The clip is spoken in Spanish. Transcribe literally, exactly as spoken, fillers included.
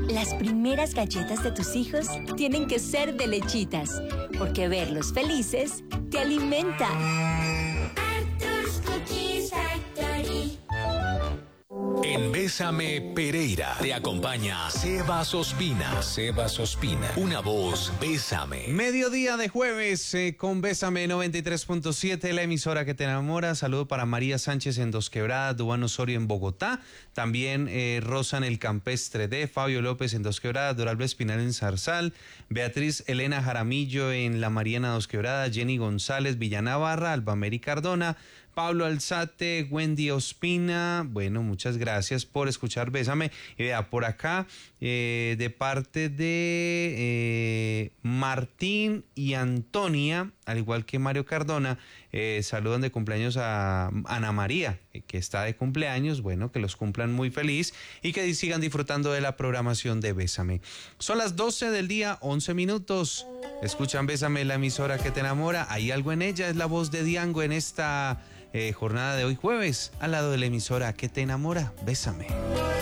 Las primeras galletas de tus hijos tienen que ser de Lechitas, porque verlos felices te alimenta. Arthur's Cookies Factory. En Bésame Pereira te acompaña Sebas Ospina. Sebas Ospina, una voz Bésame. Mediodía de jueves eh, con Bésame noventa y tres punto siete, la emisora que te enamora. Saludo para María Sánchez en Dos Quebradas, Dubán Osorio en Bogotá, también eh, Rosa en el Campestre D, Fabio López en Dos Quebradas, Doralba Espinal en Zarzal, Beatriz Elena Jaramillo en La Mariana Dos Quebradas, Jenny González, Villanavarra, Albameri Cardona, Pablo Alzate, Wendy Ospina. Bueno, muchas gracias por escuchar Bésame. Y vea, por acá, eh, de parte de eh, Martín y Antonia, al igual que Mario Cardona, eh, saludan de cumpleaños a Ana María, eh, que está de cumpleaños. Bueno, que los cumplan muy feliz y que sigan disfrutando de la programación de Bésame. Son las doce del día, once minutos. Escuchan Bésame, la emisora que te enamora. Hay algo en ella, es la voz de Diango en esta eh, jornada de hoy jueves, al lado de la emisora que te enamora. Bésame.